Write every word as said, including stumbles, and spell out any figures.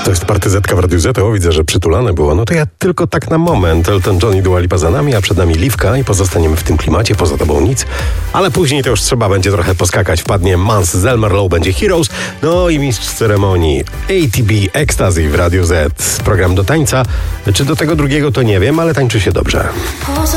To jest partyzetka w Radiu Z, o, widzę, że przytulane było. No to ja tylko tak na moment. Elton John i Dua Lipa za nami, a przed nami Liwka i pozostaniemy w tym klimacie, poza tobą nic. Ale później to już trzeba będzie trochę poskakać. Wpadnie Mans z Elmer Low, będzie Heroes. No i mistrz ceremonii A T B Ecstasy w Radiu Z. Program do tańca. Czy do tego drugiego to nie wiem, ale tańczy się dobrze.